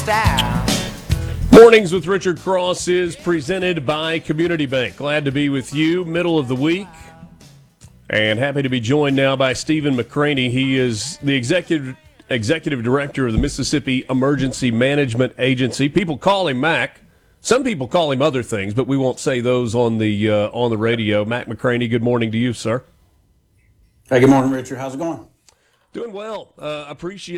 style. Mornings with Richard Cross is presented by Community Bank. Glad to be with you, middle of the week. And happy to be joined now by Stephen McCraney. He is the executive director of the Mississippi Emergency Management Agency. People call him Mac. Some people call him other things, but we won't say those on the radio. Mac McCraney, good morning to you, sir. Hey, good morning, Richard. How's it going? Doing well. Appreciate